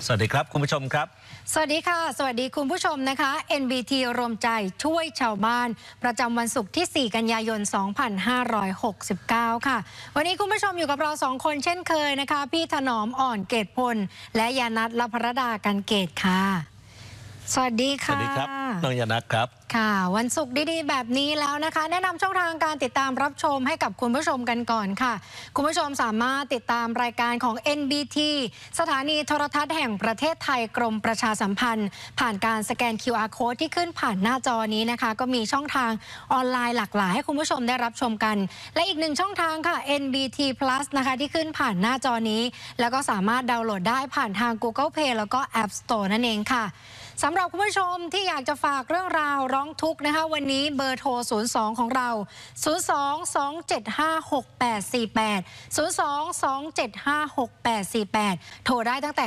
สวัสดีครับคุณผู้ชมครับสวัสดีค่ะสวัสดีคุณผู้ชมนะคะ NBT รวมใจช่วยชาวบ้านประจำวันศุกร์ที่ 4 กันยายน 2569 ค่ะวันนี้คุณผู้ชมอยู่กับเรา2 คนเช่นเคยนะคะพี่ถนอมอ่อนเกตพลและยานัท ลภรดากันเกตค่ะสวัสดีค่ะสวัสดีครับน้องยานัทครับค่ะวันศุกร์ดีๆแบบนี้แล้วนะคะแนะนำช่องทางการติดตามรับชมให้กับคุณผู้ชมกันก่อนค่ะคุณผู้ชมสามารถติดตามรายการของ NBT สถานีโทรทัศน์แห่งประเทศไทยกรมประชาสัมพันธ์ผ่านการสแกน QR Code ที่ขึ้นผ่านหน้าจอนี้นะคะก็มีช่องทางออนไลน์หลากหลายให้คุณผู้ชมได้รับชมกันและอีกหนึ่งช่องทางค่ะ NBT Plus นะคะที่ขึ้นผ่านหน้าจอนี้แล้วก็สามารถดาวน์โหลดได้ผ่านทาง Google Play แล้วก็ App Store นั่นเองค่ะสำหรับคุณผู้ชมที่อยากจะฝากเรื่องราวร้องทุกข์นะคะวันนี้เบอร์โทร 02 ของเรา 02-275-6848 02-275-6848 โทรได้ตั้งแต่